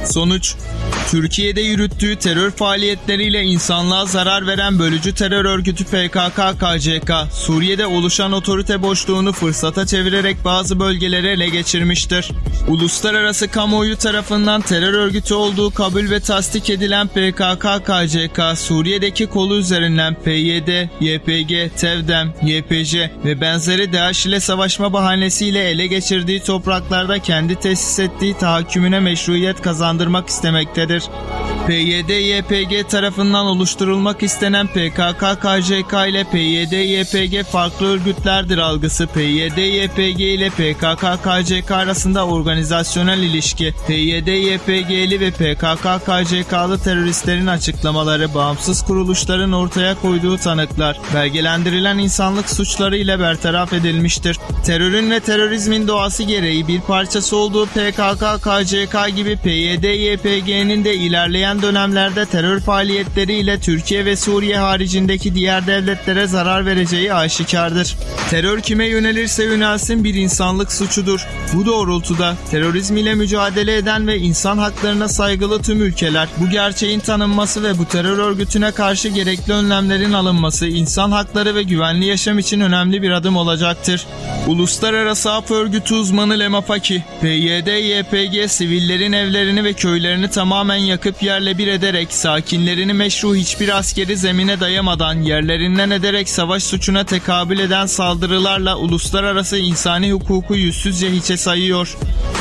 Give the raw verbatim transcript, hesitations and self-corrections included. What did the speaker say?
Sonuç: Türkiye'de yürüttüğü terör faaliyetleriyle insanlığa zarar veren bölücü terör örgütü P K K K C K, Suriye'de oluşan otorite boşluğunu fırsata çevirerek bazı bölgeleri ele geçirmiştir. Uluslararası kamuoyu tarafından terör örgütü olduğu kabul ve tasdik edilen P K K K C K, Suriye'deki kolu üzerinden P Y D, Y P G, TEVDEM, Y P J ve benzeri DAEŞ ile savaşma bahanesiyle ele geçirdiği topraklarda kendi tesis ettiği tahakkümüne meşruiyet kazandırmak istemektedir. P Y D Y P G tarafından oluşturulmak istenen P K K K C K ile P Y D Y P G farklı örgütlerdir algısı P Y D Y P G ile P K K K C K arasında organizasyonel ilişki, P Y D Y P G'li ve P K K K C K'lı teröristlerin açıklamaları, bağımsız kuruluşların ortaya koyduğu tanıklar, belgelendirilen insanlık suçları ile bertaraf edilmiştir. Terörün ve terörizmin doğası gereği bir parçası olduğu P K K K C K gibi P Y D Y P G'nin de ilerleyen dönemlerde terör faaliyetleriyle Türkiye ve Suriye haricindeki diğer devletlere zarar vereceği aşikardır. Terör kime yönelirse yönelsin bir insanlık suçudur. Bu doğrultuda terörizm ile mücadele eden ve insan haklarına saygılı tüm ülkeler, bu gerçeğin tanınması ve bu terör örgütüne karşı gerekli önlemlerin alınması insan hakları ve güvenli yaşam için önemli bir adım olacaktır. Uluslararası Af Örgütü uzmanı Lema Faki, P Y D Y P G sivillerin evlerini ve köylerini tamamen yakıp yerle bir ederek, sakinlerini meşru hiçbir askeri zemine dayamadan, yerlerinden ederek savaş suçuna tekabül eden saldırılarla uluslararası insani hukuku yüzsüzce hiçe sayıyor.